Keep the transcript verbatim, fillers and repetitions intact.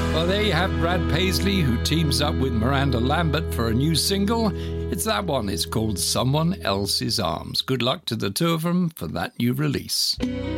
Well, there you have Brad Paisley, who teams up with Miranda Lambert for a new single. It's that one. It's called Someone Else's Arms. Good luck to the two of them for that new release.